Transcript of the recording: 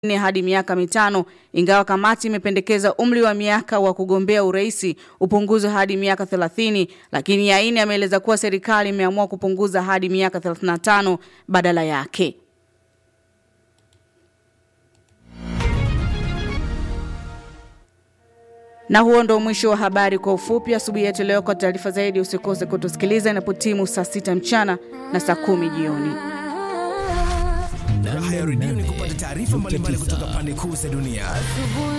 4 hadi miaka 5, ingawa kamati imependekeza umri wa miaka wa kugombea uraisi upunguzwe hadi miaka 30, lakini Yaini ameeleza kuwa serikali imeamua kupunguza hadi miaka 35 badala yake. Na huo ndo mwisho wa habari kwa ufupi asubuhi yetu leo. Kwa taarifa zaidi usikose kutusikiliza inapotimu saa 6 mchana na saa 10 jioni. Raha ya redio ni kupata taarifa mbalimbali kutoka pande kuu za dunia.